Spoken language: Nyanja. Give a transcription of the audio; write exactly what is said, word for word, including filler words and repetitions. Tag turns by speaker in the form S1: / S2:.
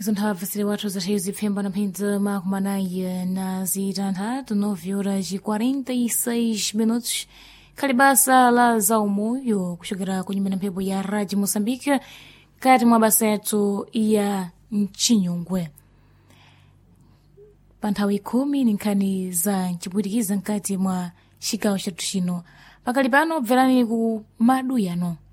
S1: Izo nthavasire wathu zathu zipfemba na mphinza makumanayi na zitanthatu nove horas e quarenta e seis minutos. Kalibasa la za umoyo kuchokera kwenye mphepo ya Radio Moçambique kati mwa basa yetu ya Mchinyungwe. Panthawi kumi ni nkhani za mchipwitikiza nkati mwa chigawo chathu chino. Pakali pano bverani ku Maduyano.